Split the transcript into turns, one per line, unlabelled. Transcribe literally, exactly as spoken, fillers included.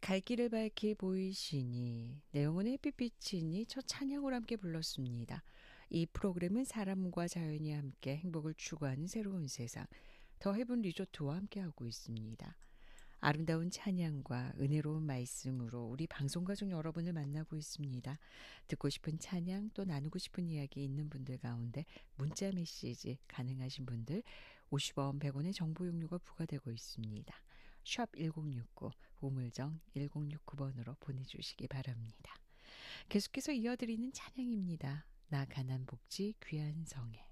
갈 길을 밝히 보이시니 내 영혼의 햇빛비치니 첫 찬양으로 함께 불렀습니다. 이 프로그램은 사람과 자연이 함께 행복을 추구하는 새로운 세상 더 헤븐 리조트와 함께하고 있습니다. 아름다운 찬양과 은혜로운 말씀으로 우리 방송가족 여러분을 만나고 있습니다. 듣고 싶은 찬양 또 나누고 싶은 이야기 있는 분들 가운데 문자 메시지 가능하신 분들 오십 원 백 원의 정보 용료가 부과되고 있습니다. 샵 일공육구 우물정 일공육구 번으로 보내주시기 바랍니다. 계속해서 이어드리는 찬양입니다. 나 가난 복지 귀한 성에.